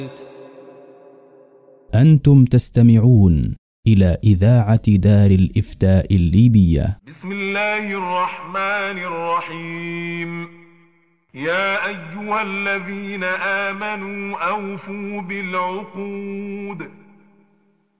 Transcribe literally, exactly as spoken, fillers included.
أنتم تستمعون إلى إذاعة دار الإفتاء الليبية. بسم الله الرحمن الرحيم. يا أيها الذين آمنوا أوفوا بالعقود